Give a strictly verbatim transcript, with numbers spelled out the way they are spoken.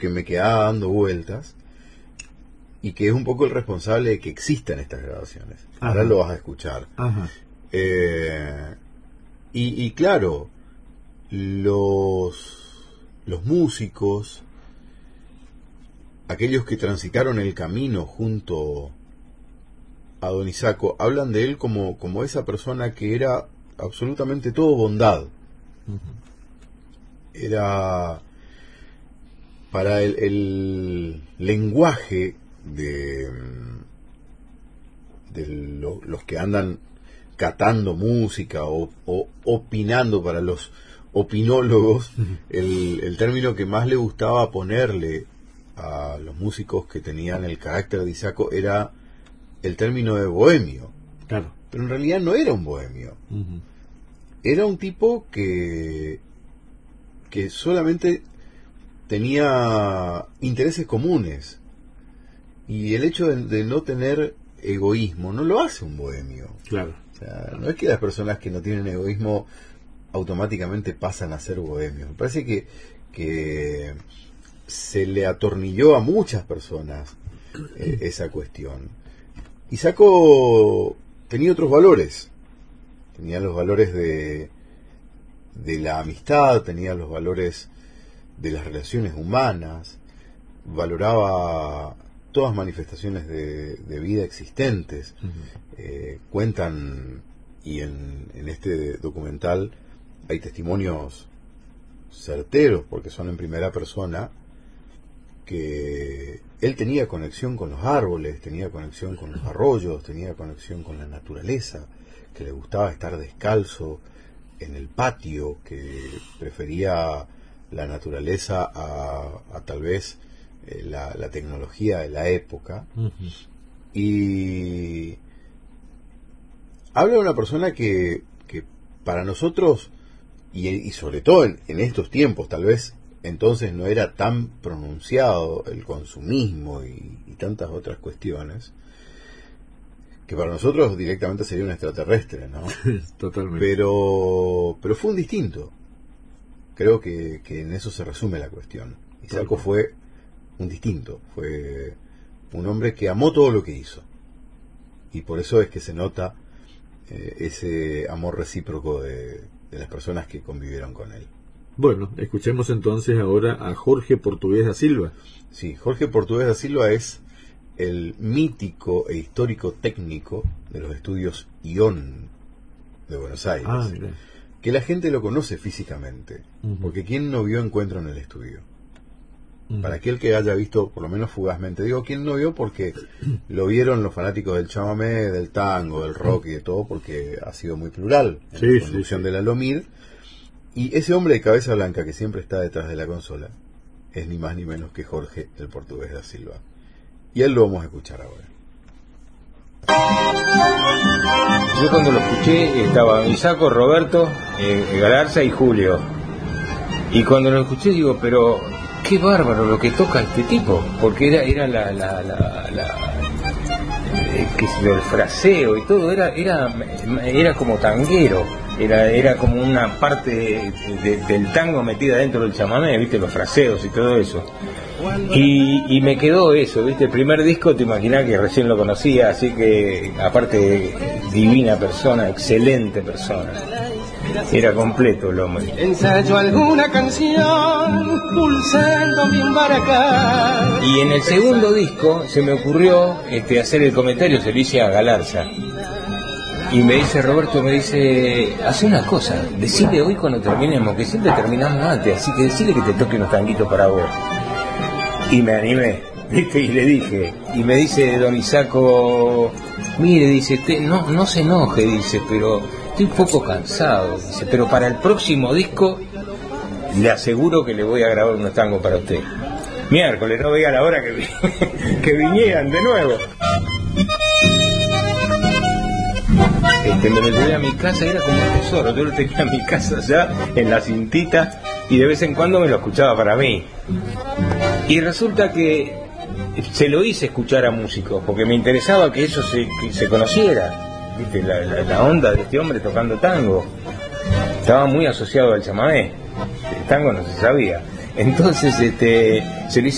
que me quedaba dando vueltas y que es un poco el responsable de que existan estas grabaciones. Ajá. Ahora lo vas a escuchar. Ajá. Eh, y, y claro, los, los músicos, aquellos que transitaron el camino junto a Don Isaco, hablan de él como, como esa persona que era absolutamente todo bondad. Uh-huh. Era para el, el lenguaje de, de lo, los que andan catando música o, o opinando, para los opinólogos, uh-huh. el, el término que más le gustaba ponerle a los músicos que tenían el carácter de Isaco era el término de bohemio. Claro. Pero en realidad no era un bohemio. Uh-huh. Era un tipo que que solamente tenía intereses comunes, y el hecho de, de no tener egoísmo no lo hace un bohemio. Claro. O sea, no es que las personas que no tienen egoísmo automáticamente pasan a ser bohemios. Me parece que, que se le atornilló a muchas personas eh, esa cuestión. Isaco tenía otros valores. Tenía los valores de, de la amistad, tenía los valores de las relaciones humanas, valoraba todas manifestaciones de, de vida existentes. Uh-huh. Eh, cuentan, y en, en este documental hay testimonios certeros, porque son en primera persona, que él tenía conexión con los árboles, tenía conexión con los arroyos, tenía conexión con la naturaleza, que le gustaba estar descalzo en el patio, que prefería la naturaleza a, a tal vez eh, la, la tecnología de la época. Uh-huh. Y habla de una persona que, que para nosotros, y, y sobre todo en, en estos tiempos, tal vez entonces no era tan pronunciado el consumismo y, y tantas otras cuestiones, que para nosotros directamente sería un extraterrestre, ¿no? Totalmente. Pero, pero fue un distinto. Creo que, que en eso se resume la cuestión. Isaco fue un distinto, fue un hombre que amó todo lo que hizo. Y por eso es que se nota eh, ese amor recíproco de, de las personas que convivieron con él. Bueno, escuchemos entonces ahora a Jorge Portugués da Silva. Sí, Jorge Portugués da Silva es el mítico e histórico técnico de los estudios ION de Buenos Aires. Ah, mira. Que la gente lo conoce físicamente, uh-huh. porque ¿quién no vio Encuentro en el Estudio? Uh-huh. Para aquel que haya visto, por lo menos fugazmente, digo ¿quién no vio? Porque lo vieron los fanáticos del chamamé, del tango, del rock y de todo, porque ha sido muy plural en sí, la conducción sí, sí. de la Lomir. Y ese hombre de cabeza blanca que siempre está detrás de la consola es ni más ni menos que Jorge el Portugués da Silva. Y él lo vamos a escuchar ahora. Yo cuando lo escuché estaba Isaco, Roberto, eh, Galarza y Julio. Y cuando lo escuché digo, pero qué bárbaro lo que toca este tipo, porque era era la la la, la eh, que el fraseo y todo era era era como tanguero, era era como una parte de, de, del tango metida dentro del chamamé, viste, los fraseos y todo eso. Y, y me quedó eso, ¿viste? El primer disco, te imaginás que recién lo conocía, así que, aparte, divina persona, excelente persona. Era completo el hombre. Ensayo alguna canción, pulsando mi embaracá. Y en el segundo disco se me ocurrió este, hacer el comentario, se lo hice a Galarza. Y me dice, Roberto, me dice, hace una cosa, decile hoy cuando terminemos, que siempre terminamos antes, así que decile que te toque unos tanguitos para vos. Y me animé, ¿viste? Y le dije, y me dice don Isaco, mire, dice, te, no, no se enoje, dice, pero estoy un poco cansado, dice, pero para el próximo disco le aseguro que le voy a grabar unos tangos para usted. Miércoles, no veía la hora que, vi, que vinieran de nuevo. Este, me lo llevé a mi casa, era como un tesoro, yo lo tenía en mi casa ya, en la cintita, y de vez en cuando me lo escuchaba para mí. Y resulta que se lo hice escuchar a músicos, porque me interesaba que eso se, que se conociera, ¿viste? La, la, la onda de este hombre tocando tango. Estaba muy asociado al chamamé, el tango no se sabía. Entonces este, se lo hice